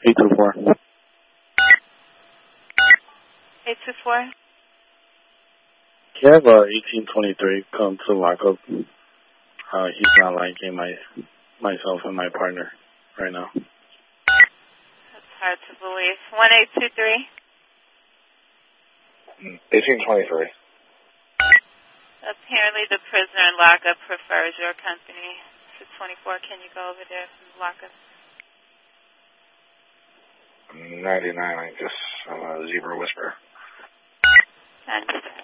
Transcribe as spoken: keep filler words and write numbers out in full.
eight two four. eight two four. Can I have uh, eighteen twenty-three come to lockup? Uh, he's not liking my myself and my partner right now. That's hard to believe. one eight two three. eighteen twenty-three. Apparently the prisoner in lockup prefers your company. two twenty-four, can you go over there from the lockup? ninety-nine, I guess I'm a zebra whisperer. ninety-nine.